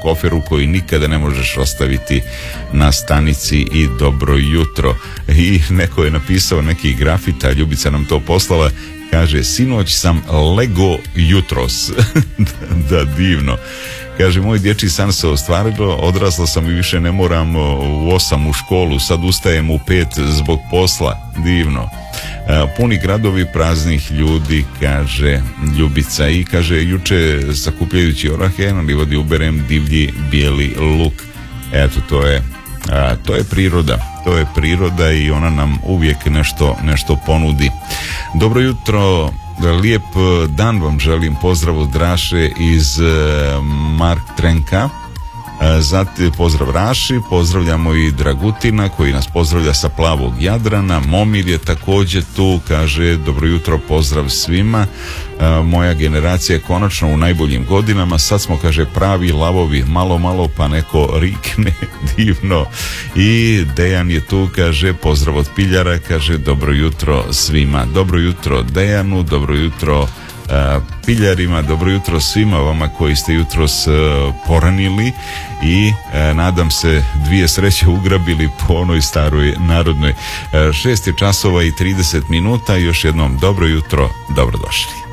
koferu koji nikada ne možeš ostaviti na stanici i dobro jutro. I neko je napisao neki grafita, Ljubica nam to poslala, kaže, sinoć sam lego jutros. Da, divno. Kaže, moj dječji san se ostvarilo, odrasla sam i više ne moram u 8 u školu, sad ustajem u 5 zbog posla. Divno. Puni gradovi praznih ljudi, kaže Ljubica, i kaže, juče sakupljajući orahe na livadi uberem divlji bijeli luk. Eto, to je priroda. To je priroda i ona nam uvijek nešto ponudi. Dobro jutro, lijep dan vam želim, pozdrav od Raše iz Mark Trenka. Zatim pozdrav Raši, pozdravljamo i Dragutina koji nas pozdravlja sa plavog Jadrana. Momir je također tu, kaže dobro jutro, pozdrav svima. Moja generacija je konačno u najboljim godinama, sad smo, kaže, pravi lavovi, malo pa neko rikne. Divno. I Dejan je tu, kaže pozdrav od Piljara, kaže dobro jutro svima. Dobro jutro Dejanu, dobro jutro Piljarima, dobro jutro svima vama koji ste jutros poranili i nadam se 2 sreće ugrabili po onoj staroj narodnoj. 6 je časova i 30 minuta, još jednom dobro jutro, dobrodošli.